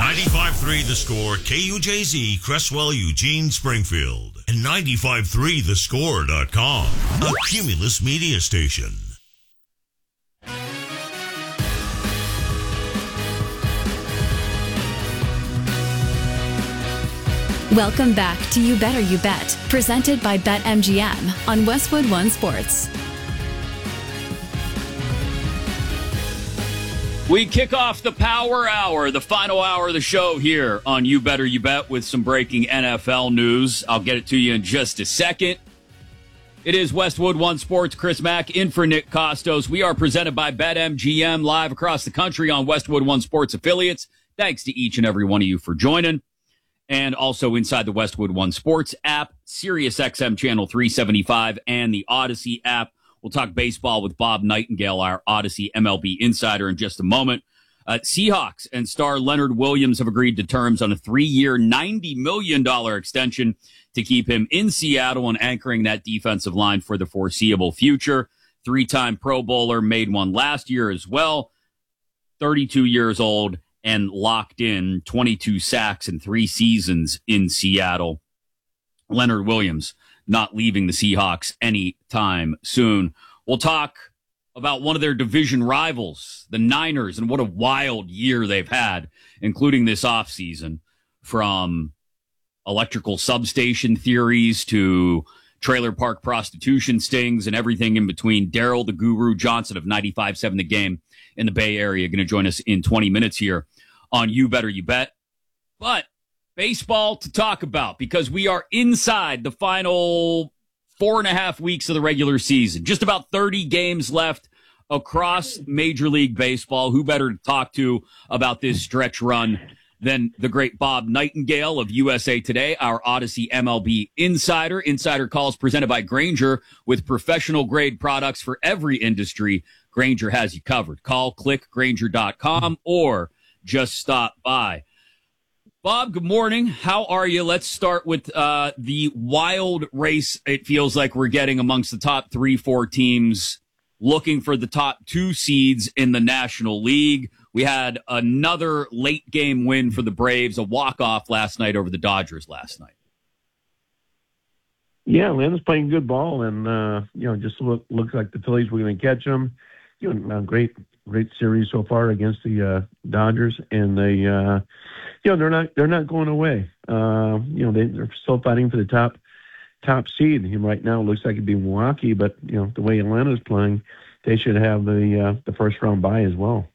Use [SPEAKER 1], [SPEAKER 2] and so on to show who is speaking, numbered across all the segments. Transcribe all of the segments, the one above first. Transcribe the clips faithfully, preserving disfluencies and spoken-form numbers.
[SPEAKER 1] ninety-five point three The Score, K U J Z, Cresswell, Eugene, Springfield. And ninety-five point three the score dot com, a Cumulus media station.
[SPEAKER 2] Welcome back to You Better You Bet, presented by BetMGM on Westwood One Sports.
[SPEAKER 3] We kick off the Power Hour, the final hour of the show here on You Better You Bet with some breaking N F L news. I'll get it to you in just a second. It is Westwood One Sports, Chris Mack in for Nick Costos. We are presented by BetMGM live across the country on Westwood One Sports affiliates. Thanks to each and every one of you for joining. And also inside the Westwood One Sports app, SiriusXM Channel three seventy-five, and the Odyssey app. We'll talk baseball with Bob Nightingale, our Odyssey M L B insider, in just a moment. Uh, Seahawks and star Leonard Williams have agreed to terms on a three-year, ninety million dollars extension to keep him in Seattle and anchoring that defensive line for the foreseeable future. Three-time Pro Bowler, made one last year as well, thirty-two years old, and locked in twenty-two sacks in three seasons in Seattle. Leonard Williams not leaving the Seahawks anytime soon. We'll talk about one of their division rivals, the Niners, and what a wild year they've had, including this offseason, from electrical substation theories to trailer park prostitution stings and everything in between. Daryl the Guru Johnson of ninety-five point seven The Game in the Bay Area going to join us in twenty minutes here on You Better You Bet. But baseball to talk about, because we are inside the final four and a half weeks of the regular season. Just about thirty games left across Major League Baseball. Who better to talk to about this stretch run than the great Bob Nightingale of U S A Today, our Odyssey M L B insider. Insider calls presented by Grainger, with professional grade products for every industry. Grainger has you covered. Call, click Grainger dot com, or just stop by. Bob, good morning. How are you? Let's start with uh, the wild race it feels like we're getting amongst the top three, four teams looking for the top two seeds in the National League. We had another late game win for the Braves, a walk-off last night over the Dodgers last night.
[SPEAKER 4] Yeah, Atlanta's playing good ball, and, uh, you know, just look, looks like the Phillies were going to catch them. You know, great, great series so far against the uh, Dodgers, and they, uh, you know, they're not they're not going away. Uh, you know, they, they're still fighting for the top top seed. And right now, it looks like it'd be Milwaukee, but you know, the way Atlanta's playing, they should have the uh, the first round bye as well.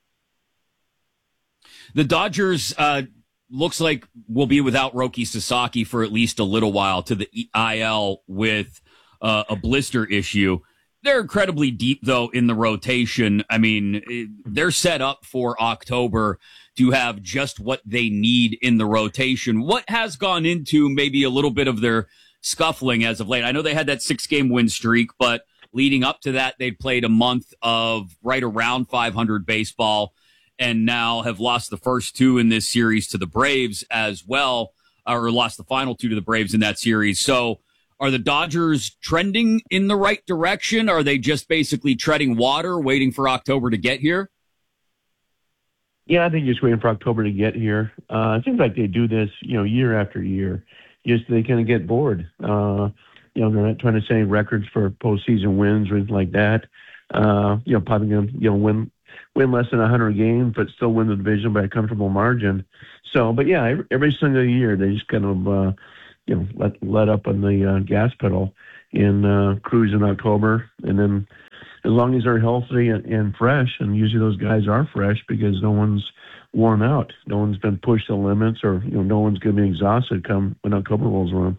[SPEAKER 3] The Dodgers uh, looks like will be without Roki Sasaki for at least a little while to the I L with uh, a blister issue. They're incredibly deep, though, in the rotation. I mean, they're set up for October to have just what they need in the rotation. What has gone into maybe a little bit of their scuffling as of late? I know they had that six-game win streak, but leading up to that, they'd played a month of right around five hundred baseball, and now have lost the first two in this series to the Braves as well, or lost the final two to the Braves in that series. So are the Dodgers trending in the right direction? Are they just basically treading water, waiting for October to get here?
[SPEAKER 4] Yeah, I think just waiting for October to get here. Uh, it seems like they do this, you know, year after year. Just they kind of get bored. Uh, you know, they're not trying to set records for postseason wins or anything like that. Uh, you know, probably going to, you know, win win less than one hundred games, but still win the division by a comfortable margin. So, but yeah, every, every single year they just kind of, uh, you know, let let up on the uh, gas pedal in uh, cruise in October, and then as long as they're healthy and, and fresh, and usually those guys are fresh because no one's worn out, no one's been pushed to limits, or you know, no one's going to be exhausted come when October rolls around.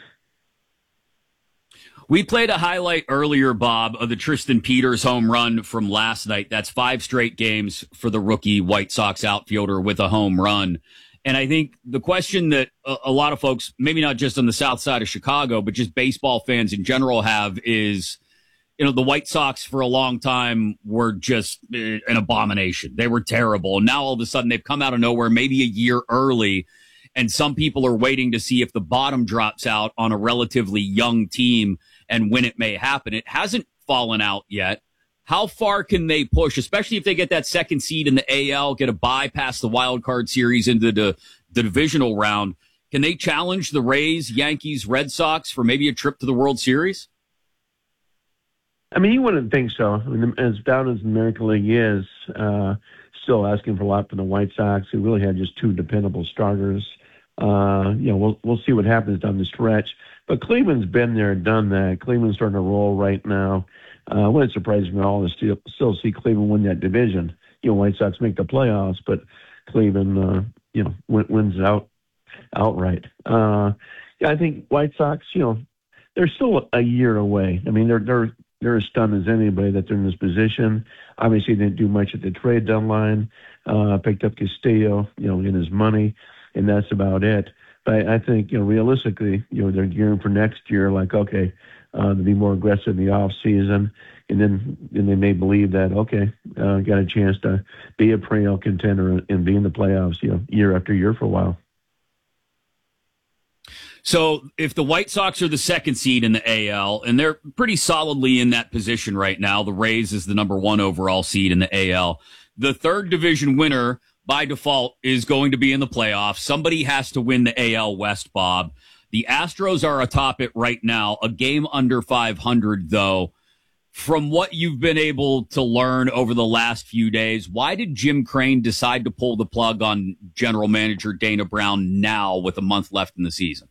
[SPEAKER 3] We played a highlight earlier, Bob, of the Tristan Peters home run from last night. That's five straight games for the rookie White Sox outfielder with a home run. And I think the question that a, a lot of folks, maybe not just on the south side of Chicago, but just baseball fans in general have is, you know, the White Sox for a long time were just uh, an abomination. They were terrible. And now all of a sudden they've come out of nowhere, maybe a year early. And some people are waiting to see if the bottom drops out on a relatively young team and when it may happen. It hasn't fallen out yet. how far can they push, especially if they get that second seed in the A L, get a bye past the wild card series into the, the divisional round? Can they challenge the Rays, Yankees, Red Sox for maybe a trip to the World Series?
[SPEAKER 4] I mean, you wouldn't think so. I mean, as down as the American League is, uh, still asking for a lot from the White Sox, who really had just two dependable starters. Uh, you know, we'll we'll see what happens down the stretch. But Cleveland's been there, done that. Cleveland's starting to roll right now. Uh, wouldn't surprise me at all to still, still see Cleveland win that division. You know, White Sox make the playoffs, but Cleveland, uh, you know, win, wins out outright. Uh, yeah, I think White Sox, you know, they're still a year away. I mean, they're they're they're as stunned as anybody that they're in this position. Obviously, they didn't do much at the trade deadline. Uh, picked up Castillo, you know, in his money, and that's about it. But I think, you know, realistically, you know, they're gearing for next year. Like, okay, uh, to be more aggressive in the off season, and then and they may believe that, okay, uh, got a chance to be a perennial contender and be in the playoffs, you know, year after year for a while.
[SPEAKER 3] So if the White Sox are the second seed in the A L, and they're pretty solidly in that position right now, the Rays is the number one overall seed in the A L. The third division winner, by default, is going to be in the playoffs. Somebody has to win the A L West, Bob. The Astros are atop it right now, a game under five hundred, though. From what you've been able to learn over the last few days, why did Jim Crane decide to pull the plug on general manager Dana Brown now with a month left in the season?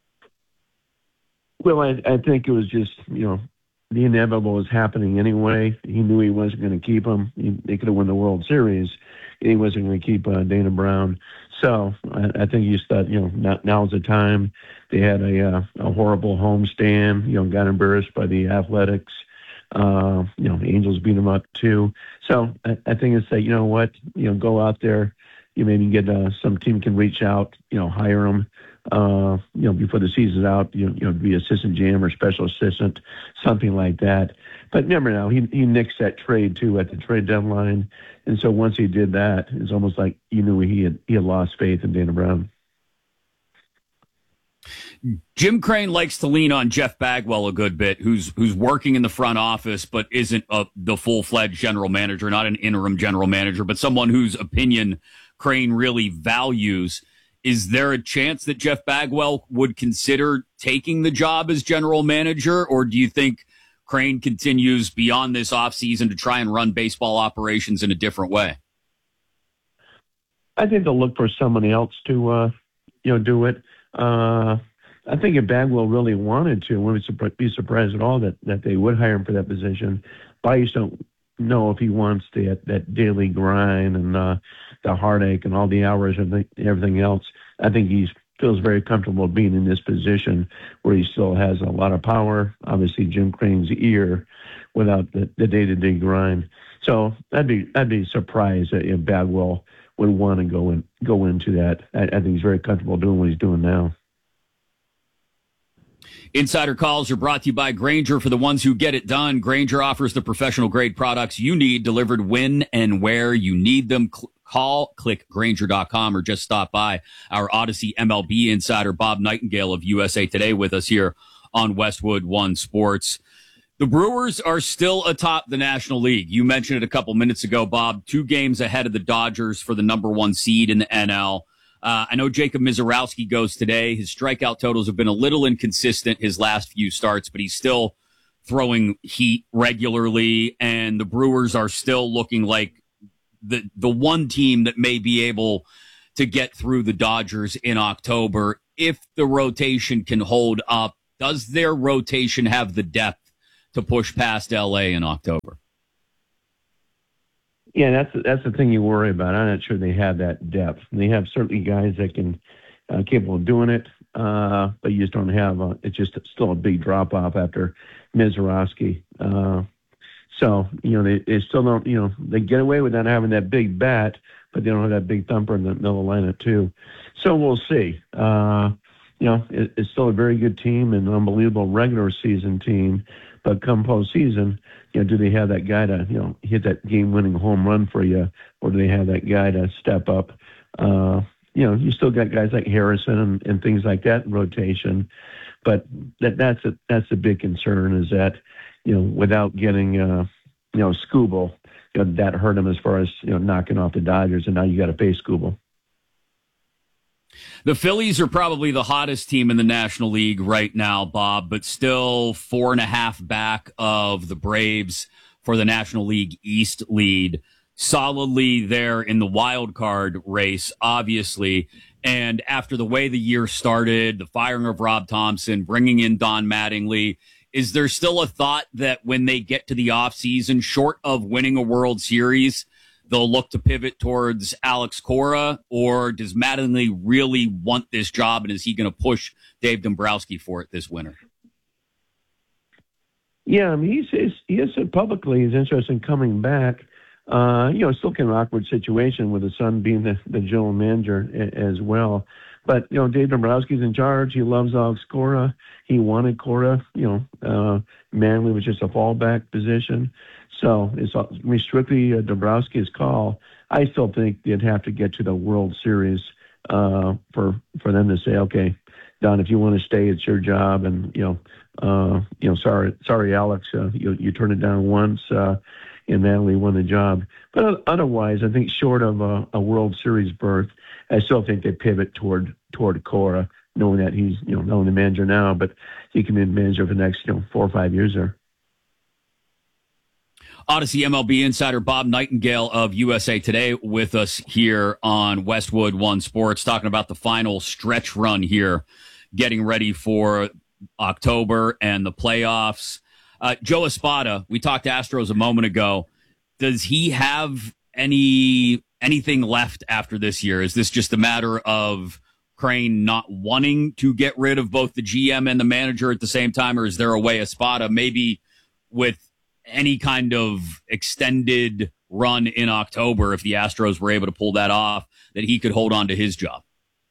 [SPEAKER 4] Well, I, I think it was just, you know, the inevitable was happening anyway. He knew he wasn't going to keep him. He, they could have won the World Series. He wasn't going to keep uh, Dana Brown. So I, I think he just thought, you know, now, now's the time. They had a, uh, a horrible homestand, you know, got embarrassed by the Athletics. Uh, you know, the Angels beat them up too. So I, I think it's like, you know what, you know, go out there. You maybe get uh, some team can reach out, you know, hire him. Uh, you know, before the season's out, you know, you know, be assistant G M or special assistant, something like that. But remember now, he he nixed that trade too at the trade deadline, and so once he did that, it's almost like you knew he had he had lost faith in Dana Brown.
[SPEAKER 3] Jim Crane likes to lean on Jeff Bagwell a good bit, who's who's working in the front office, but isn't a, the full-fledged general manager, not an interim general manager, but someone whose opinion Crane really values. Is there a chance that Jeff Bagwell would consider taking the job as general manager, or do you think Crane continues beyond this offseason to try and run baseball operations in a different way?
[SPEAKER 4] I think they'll look for somebody else to, uh, you know, do it. Uh, I think if Bagwell really wanted to, I wouldn't be surprised at all that, that they would hire him for that position. But I just don't know if he wants that that daily grind and uh, the heartache and all the hours and everything else. I think he feels very comfortable being in this position where he still has a lot of power. Obviously, Jim Crane's ear without the, the day-to-day grind. So I'd be I'd be surprised if Bagwell would want to go in go into that. I, I think he's very comfortable doing what he's doing now.
[SPEAKER 3] Insider calls are brought to you by Grainger. For the ones who get it done, Grainger offers the professional grade products you need delivered when and where you need them. Cl- call, click Grainger dot com, or just stop by our Odyssey M L B insider Bob Nightingale of U S A Today with us here on Westwood One Sports. The Brewers are still atop the National League. You mentioned it a couple minutes ago, Bob. Two games ahead of the Dodgers for the number one seed in the N L. Uh, I know Jacob Mizorowski goes today. His strikeout totals have been a little inconsistent his last few starts, but he's still throwing heat regularly, and the Brewers are still looking like the the one team that may be able to get through the Dodgers in October if the rotation can hold up. Does their rotation have the depth to push past L A in October?
[SPEAKER 4] Yeah, that's that's the thing you worry about. I'm not sure they have that depth. They have certainly guys that can uh, capable of doing it, uh, but you just don't have. A, it's just still a big drop off after Mizorowski. Uh, so you know they, they still don't. You know they get away with not having that big bat, but they don't have that big thumper in the middle of the lineup too. So we'll see. Uh, you know it, it's still a very good team and an unbelievable regular season team, but come postseason, you know, do they have that guy to, you know, hit that game-winning home run for you, or do they have that guy to step up? Uh, you know, you still got guys like Harrison and, and things like that in rotation, but that that's a, that's a big concern is that, you know, without getting, uh, you know, Skubal, you know, that hurt him as far as, you know, knocking off the Dodgers, and now you got to pay Skubal.
[SPEAKER 3] The Phillies are probably the hottest team in the National League right now, Bob, but still four and a half back of the Braves for the National League East lead. Solidly there in the wild card race, obviously. And after the way the year started, the firing of Rob Thompson, bringing in Don Mattingly, is there still a thought that when they get to the offseason, short of winning a World Series, they'll look to pivot towards Alex Cora, or does Mattingly really want this job, and is he going to push Dave Dombrowski for it this winter?
[SPEAKER 4] Yeah, I mean, he says he has said publicly he's interested in coming back. Uh, you know, still kind of an awkward situation with the son being the, the general manager a, as well. But, you know, Dave Dombrowski's in charge. He loves Alex Cora. He wanted Cora. You know, uh, Manley was just a fallback position. So it's strictly uh, Dombrowski's call. I still think they'd have to get to the World Series uh, for for them to say, okay, Don, if you want to stay, it's your job. And, you know, uh, you know, sorry, sorry, Alex, uh, you, you turned it down once. Uh, and Manley won the job. But otherwise, I think short of a, a World Series berth, I still think they pivot toward toward Cora, knowing that he's, you know, not only the manager now, but he can be manager for the next, you know, four or five years there.
[SPEAKER 3] Odyssey M L B insider Bob Nightingale of U S A Today with us here on Westwood One Sports, talking about the final stretch run here, getting ready for October and the playoffs. Uh, Joe Espada, we talked to Astros a moment ago. Does he have any anything left after this year? Is this just a matter of Crane not wanting to get rid of both the G M and the manager at the same time, or is there a way Espada, maybe with any kind of extended run in October, if the Astros were able to pull that off, that he could hold on to his job?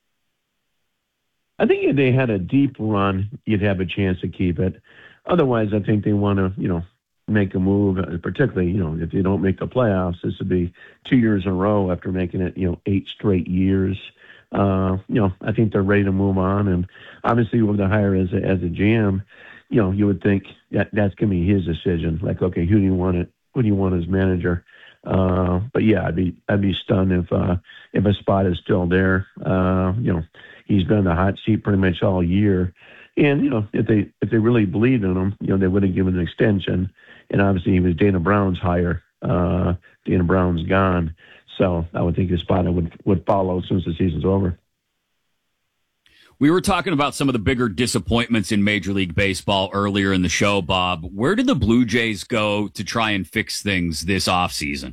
[SPEAKER 4] I think if they had a deep run, you'd have a chance to keep it. Otherwise, I think they want to, you know, make a move, particularly, you know, if they don't make the playoffs. This would be two years in a row after making it, you know, eight straight years. Uh, you know, I think they're ready to move on. And obviously, with the hire as a, as a G M, you know, you would think that that's going to be his decision. Like, okay, who do you want it? Who do you want as manager? Uh, but yeah, I'd be I'd be stunned if uh, if a spot is still there. Uh, you know, he's been in the hot seat pretty much all year. And, you know, if they if they really believed in him, you know, they would have given an extension. And obviously, he was Dana Brown's hire. Uh, Dana Brown's gone. So I would think his spot would, would follow as soon as the season's over.
[SPEAKER 3] We were talking about some of the bigger disappointments in Major League Baseball earlier in the show, Bob. Where did the Blue Jays go to try and fix things this offseason?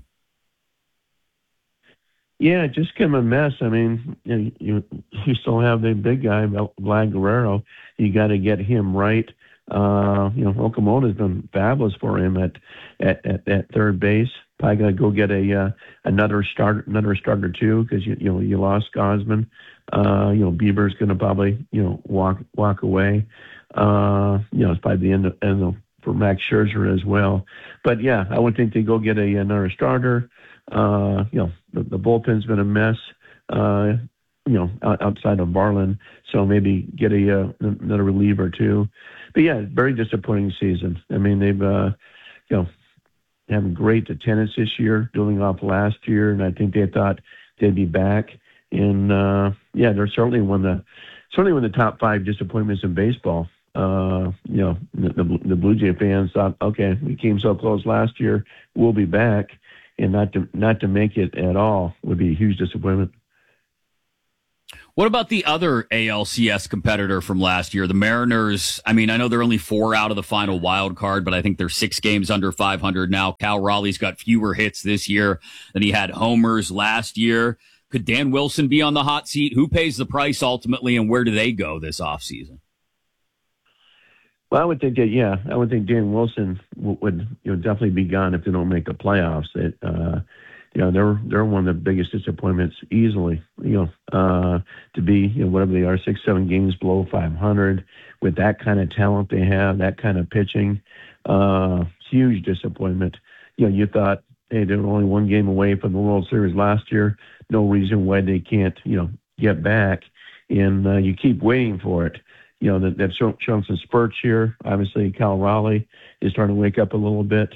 [SPEAKER 4] Yeah, it just became a mess. I mean, you, you you still have the big guy, Vlad Guerrero. You got to get him right. Uh, you know, Okamoto's been fabulous for him at at, at, at third base. Probably got to go get a uh, another starter, another starter too, because you you know you lost Gosman. Uh, you know, Bieber's going to probably you know walk walk away. Uh, you know, it's probably the end of, end of for Max Scherzer as well. But yeah, I would think they go get a another starter. Uh, you know, the, the bullpen's been a mess, uh, you know, outside of Barlin. So maybe get a, uh, another reliever too. But yeah, very disappointing season. I mean, they've, uh, you know, having great attendance this year, building off last year. And I think they thought they'd be back. And, uh, yeah, they're certainly one of the, certainly one of the top five disappointments in baseball. Uh, you know, the, the, the Blue Jay fans thought, okay, we came so close last year, we'll be back. And not to not to make it at all would be a huge disappointment.
[SPEAKER 3] What about the other A L C S competitor from last year, the Mariners? I mean, I know they're only four out of the final wild card, but I think they're six games under five hundred now. Cal Raleigh's got fewer hits this year than he had homers last year. Could Dan Wilson be on the hot seat? Who pays the price ultimately, and where do they go this offseason?
[SPEAKER 4] Well, I would think that, yeah, I would think Dan Wilson w- would, you know, definitely be gone if they don't make the playoffs. It, uh, you know, they're they're one of the biggest disappointments easily. You know, uh, to be, you know, whatever they are, six, seven games below five hundred with that kind of talent they have, that kind of pitching, uh, huge disappointment. You know, you thought, hey, they were only one game away from the World Series last year. No reason why they can't, you know, get back, and uh, you keep waiting for it. You know, that, they've shown, shown some spurts here. Obviously, Cal Raleigh is starting to wake up a little bit.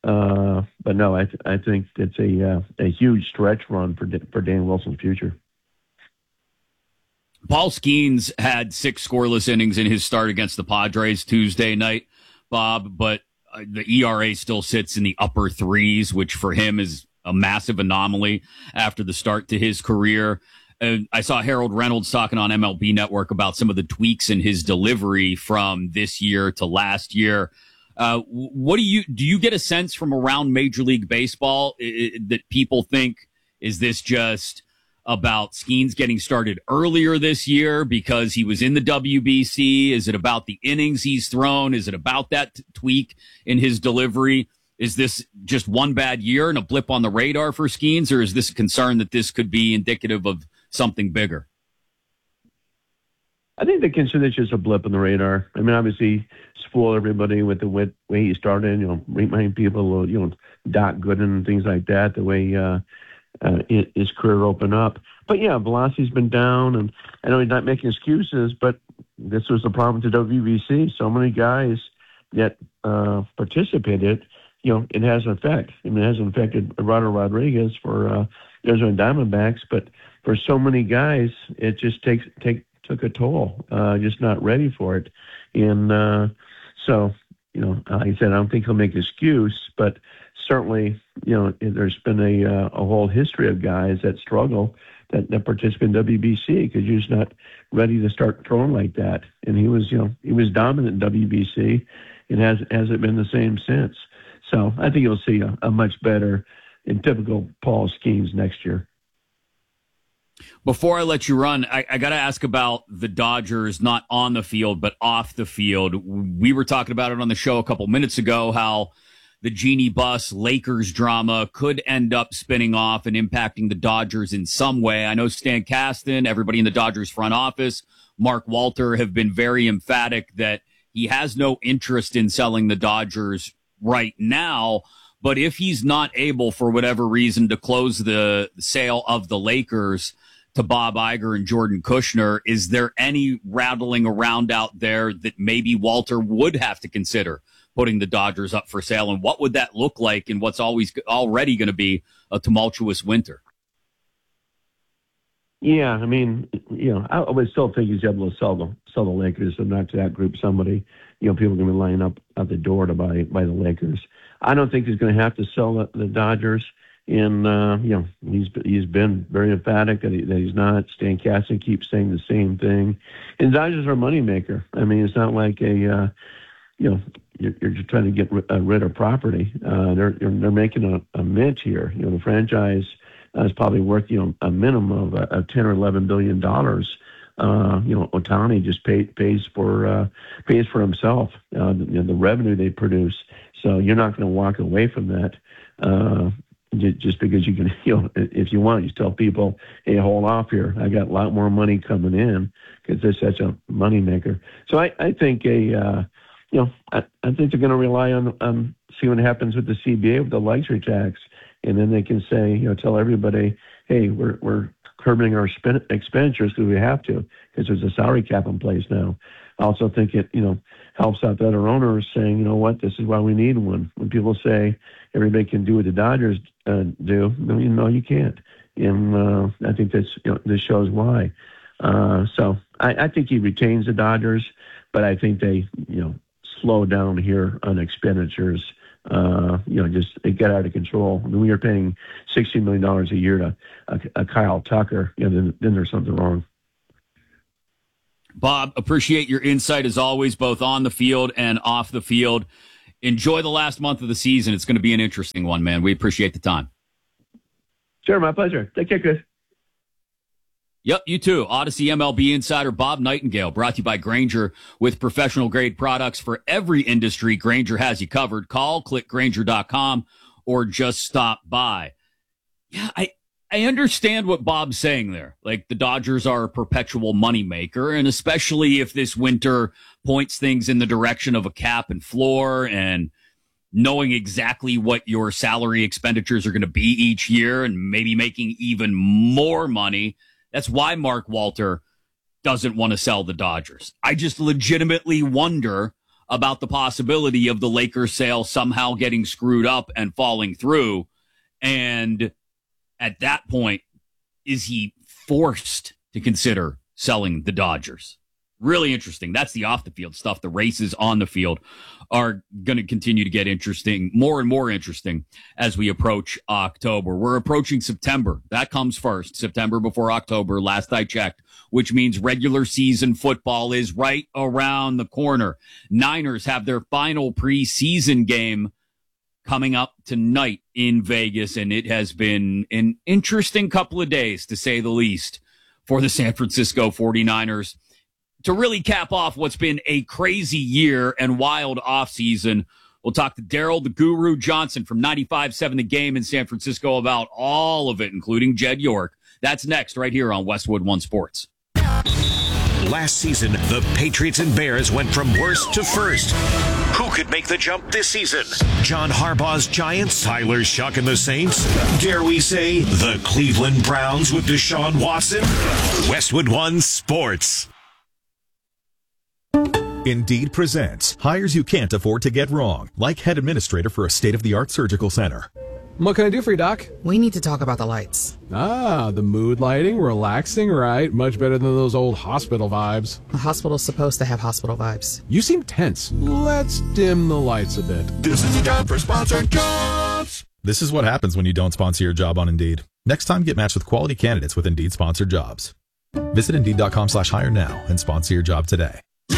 [SPEAKER 4] Uh, but no, I th- I think it's a uh, a huge stretch run for D- for Dan Wilson's future.
[SPEAKER 3] Paul Skeens had six scoreless innings in his start against the Padres Tuesday night, Bob, but uh, the E R A still sits in the upper threes, which for him is a massive anomaly after the start to his career. And I saw Harold Reynolds talking on M L B Network about some of the tweaks in his delivery from this year to last year. Uh, what do you, do you get a sense from around Major League Baseball I- I, that people think, is this just about Skeens getting started earlier this year because he was in the W B C? Is it about the innings he's thrown? Is it about that t- tweak in his delivery? Is this just one bad year and a blip on the radar for Skeens, or is this a concern that this could be indicative of something bigger?
[SPEAKER 4] I think they consider it just a blip on the radar. I mean, obviously, spoil everybody with the way, way he started, you know, remind people, you know, Doc Gooden and things like that, the way uh, uh, his career opened up. But, yeah, velocity's been down, and I know he's not making excuses, but this was the problem with the W B C. So many guys that uh, participated, you know, it has an effect. I mean, it hasn't affected Eduardo Rodriguez for uh, Arizona Diamondbacks, but for so many guys, it just takes take took a toll. Uh, just not ready for it, and uh, so you know, like I said, I don't think he'll make an excuse, but certainly, you know, there's been a uh, a whole history of guys that struggle that, that participate in W B C because you're just not ready to start throwing like that. And he was, you know, he was dominant in W B C. It has hasn't been the same since. So I think you'll see a, a much better and typical Paul Skeens next year.
[SPEAKER 3] Before I let you run, I, I got to ask about the Dodgers, not on the field, but off the field. We were talking about it on the show a couple minutes ago, how the Genie Bus Lakers drama could end up spinning off and impacting the Dodgers in some way. I know Stan Kasten, everybody in the Dodgers front office, Mark Walter have been very emphatic that he has no interest in selling the Dodgers right now. But if he's not able, for whatever reason, to close the sale of the Lakers to Bob Iger and Jordan Kushner, is there any rattling around out there that maybe Walter would have to consider putting the Dodgers up for sale? And what would that look like in what's always already going to be a tumultuous winter?
[SPEAKER 4] Yeah, I mean, you know, I would still think he's able to sell the sell the Lakers, and not to that group somebody, you know, people are going to be lining up at the door to buy buy the Lakers. I don't think he's going to have to sell the, the Dodgers. And, uh, you know, he's he's been very emphatic that, he, that he's not. Stan Kasten keeps saying the same thing. And Dodgers are a moneymaker. I mean, it's not like a, uh, you know, you're, you're just trying to get rid, uh, rid of property. Uh, they're, they're making a, a mint here. You know, the franchise uh, is probably worth, you know, a minimum of, uh, of ten or eleven billion dollars. Uh, you know, Ohtani just pay, pays for uh, pays for himself. Uh, the, you know, the revenue they produce. So you're not going to walk away from that uh, just because you can. You know, if you want, you tell people, "Hey, hold off here. I got a lot more money coming in because this is such a moneymaker." So I, I think a, uh, you know, I, I think they're going to rely on um, see what happens with the C B A with the luxury tax, and then they can say, you know, tell everybody, "Hey, we're we're curbing our spend- expenditures because we have to because there's a salary cap in place now." I also think it, you know, helps out the other owners saying, you know what, this is why we need one. When people say everybody can do what the Dodgers uh, do, no, you know, you can't. And uh, I think that's, you know, this shows why. Uh, so I, I think he retains the Dodgers, but I think they, you know, slow down here on expenditures. Uh, you know, just it got out of control. I mean, we are paying sixty million dollars a year to a, a Kyle Tucker. You know, then, then there's something wrong.
[SPEAKER 3] Bob, appreciate your insight as always, both on the field and off the field. Enjoy the last month of the season. It's going to be an interesting one, man. We appreciate the time.
[SPEAKER 4] Sure, my pleasure. Take care, Chris.
[SPEAKER 3] Yep, you too. Odyssey M L B insider Bob Nightingale, brought to you by Grainger. With professional grade products for every industry, Grainger has you covered. Call, click Grainger dot com, or just stop by. Yeah, I, I understand what Bob's saying there. Like, the Dodgers are a perpetual moneymaker, and especially if this winter points things in the direction of a cap and floor and knowing exactly what your salary expenditures are going to be each year and maybe making even more money. That's why Mark Walter doesn't want to sell the Dodgers. I just legitimately wonder about the possibility of the Lakers sale somehow getting screwed up and falling through. And at that point, is he forced to consider selling the Dodgers? Really interesting. That's the off the field stuff. The races on the field are going to continue to get interesting, more and more interesting as we approach October. We're approaching September. That comes first. September before October, last I checked, which means regular season football is right around the corner. Niners have their final preseason game coming up tonight in Vegas, and it has been an interesting couple of days, to say the least, for the San Francisco forty-niners. To really cap off what's been a crazy year and wild offseason, we'll talk to Daryl the Guru Johnson from ninety-five point seven The Game in San Francisco about all of it, including Jed York. That's next right here on Westwood One Sports.
[SPEAKER 5] Last season, the Patriots and Bears went from worst to first. Who could make the jump this season? John Harbaugh's Giants, Tyler Shuck and the Saints? Dare we say the Cleveland Browns with Deshaun Watson? Westwood One Sports.
[SPEAKER 6] Indeed presents hires you can't afford to get wrong, like head administrator for a state-of-the-art surgical center.
[SPEAKER 7] What can I do for you, Doc?
[SPEAKER 8] We need to talk about the lights.
[SPEAKER 7] Ah, the mood lighting, relaxing, right? Much better than those old hospital vibes.
[SPEAKER 8] A hospital's supposed to have hospital vibes.
[SPEAKER 7] You seem tense. Let's dim the lights a bit.
[SPEAKER 6] This is a job for sponsored jobs. This is what happens when you don't sponsor your job on Indeed. Next time, get matched with quality candidates with Indeed sponsored jobs. Visit Indeed.com slash hire now and sponsor your job today.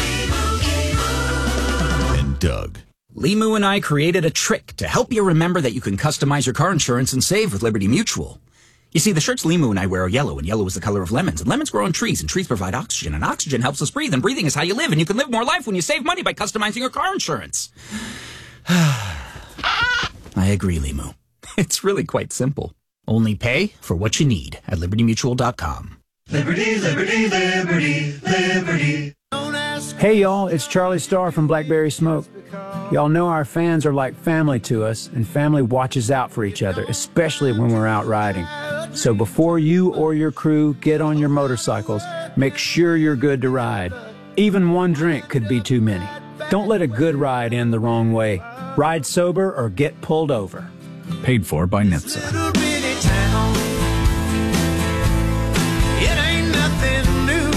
[SPEAKER 6] And Doug.
[SPEAKER 9] Limu and I created a trick to help you remember that you can customize your car insurance and save with Liberty Mutual. You see, the shirts Limu and I wear are yellow, and yellow is the color of lemons, and lemons grow on trees, and trees provide oxygen, and oxygen helps us breathe, and breathing is how you live, and you can live more life when you save money by customizing your car insurance. I agree, Limu. It's really quite simple. Only pay for what you need at Liberty Mutual dot com.
[SPEAKER 10] Liberty, Liberty, Liberty, Liberty.
[SPEAKER 11] Hey y'all, it's Charlie Starr from Blackberry Smoke. Y'all know our fans are like family to us, and family watches out for each other, especially when we're out riding. So before you or your crew get on your motorcycles, make sure you're good to ride. Even one drink could be too many. Don't let a good ride end the wrong way. Ride sober or get pulled over.
[SPEAKER 12] Paid for by N H T S A.
[SPEAKER 10] It ain't nothing new.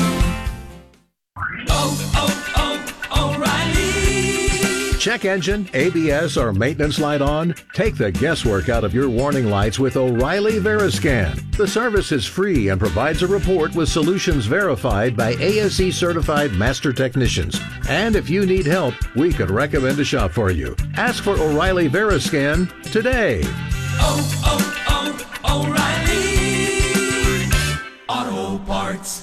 [SPEAKER 10] Oh, oh, oh, O'Reilly.
[SPEAKER 13] Check engine, A B S, or maintenance light on? Take the guesswork out of your warning lights with O'Reilly Veriscan. The service is free and provides a report with solutions verified by A S E certified master technicians. And if you need help, we could recommend a shop for you. Ask for O'Reilly Veriscan today.
[SPEAKER 10] Oh, oh, oh, O'Reilly Auto Parts.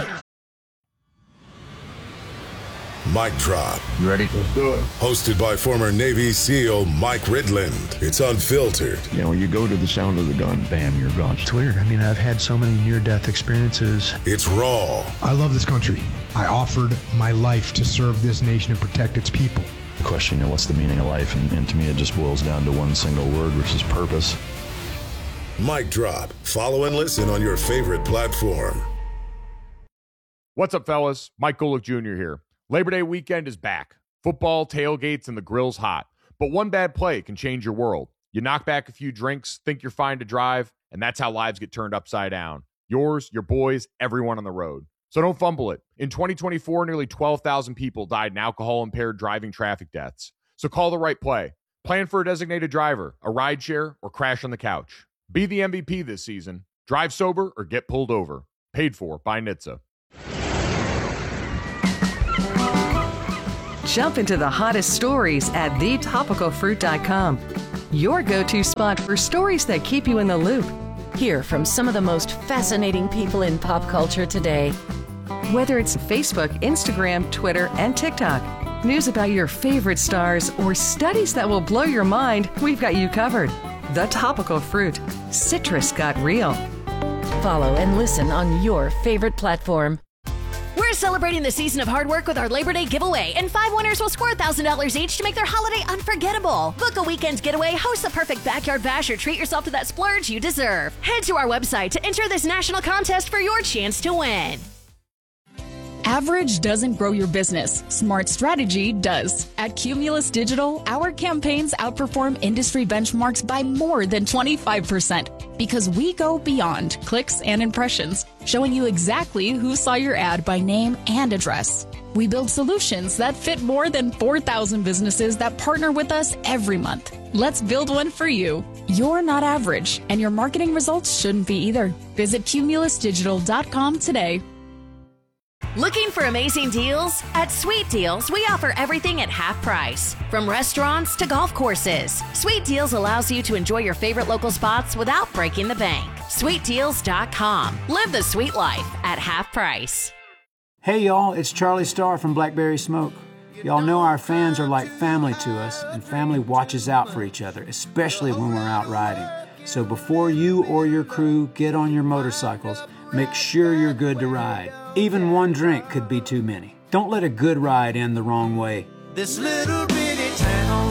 [SPEAKER 14] Mic Drop.
[SPEAKER 15] You ready? Let's do it.
[SPEAKER 14] Hosted by former Navy SEAL Mike Ridland. It's unfiltered.
[SPEAKER 15] You know, when you go to the sound of the gun, bam, you're gone.
[SPEAKER 16] It's weird. I mean, I've had so many near-death experiences.
[SPEAKER 14] It's raw.
[SPEAKER 17] I love this country. I offered my life to serve this nation and protect its people.
[SPEAKER 15] The question, you know, what's the meaning of life? And, and to me, it just boils down to one single word, which is purpose.
[SPEAKER 14] Mic Drop. Follow and listen on your favorite platform.
[SPEAKER 18] What's up, fellas? Mike Golick Junior here. Labor Day weekend is back. Football, tailgates, and the grill's hot. But one bad play can change your world. You knock back a few drinks, think you're fine to drive, and that's how lives get turned upside down. Yours, your boys, everyone on the road. So don't fumble it. In twenty twenty-four, nearly twelve thousand people died in alcohol-impaired driving traffic deaths. So call the right play. Plan for a designated driver, a rideshare, or crash on the couch. Be the M V P this season. Drive sober or get pulled over. Paid for by N H T S A.
[SPEAKER 19] Jump into the hottest stories at the topical fruit dot com. Your go-to spot for stories that keep you in the loop.
[SPEAKER 20] Hear from some of the most fascinating people in pop culture today.
[SPEAKER 19] Whether it's Facebook, Instagram, Twitter, and TikTok, news about your favorite stars, or studies that will blow your mind, we've got you covered. The Topical Fruit. Citrus got real.
[SPEAKER 20] Follow and listen on your favorite platform.
[SPEAKER 21] We're celebrating the season of hard work with our Labor Day giveaway, and five winners will score one thousand dollars each to make their holiday unforgettable. Book a weekend getaway, host the perfect backyard bash, or treat yourself to that splurge you deserve. Head to our website to enter this national contest for your chance to win.
[SPEAKER 1] Average doesn't grow your business. Smart strategy does. At Cumulus Digital, our campaigns outperform industry benchmarks by more than twenty-five percent because we go beyond clicks and impressions, showing you exactly who saw your ad by name and address. We build solutions that fit more than four thousand businesses that partner with us every month. Let's build one for you. You're not average, and your marketing results shouldn't be either. Visit cumulus digital dot com today.
[SPEAKER 21] Looking for amazing deals? At Sweet Deals, we offer everything at half price. From restaurants to golf courses, Sweet Deals allows you to enjoy your favorite local spots without breaking the bank. sweet deals dot com. Live the sweet life at half price.
[SPEAKER 11] Hey y'all, it's Charlie Starr from Blackberry Smoke. Y'all know our fans are like family to us, and family watches out for each other, especially when we're out riding. So before you or your crew get on your motorcycles, make sure you're good to ride. Even one drink could be too many. Don't let a good ride end the wrong way.
[SPEAKER 10] This little bitty town,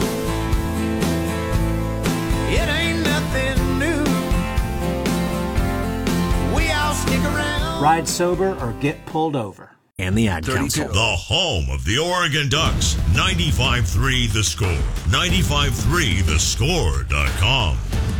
[SPEAKER 10] it ain't nothing new. We all stick around.
[SPEAKER 11] Ride sober or get pulled over.
[SPEAKER 5] And the Ad Council. The home of the Oregon Ducks. ninety-five three The Score. ninety-five three the score dot com.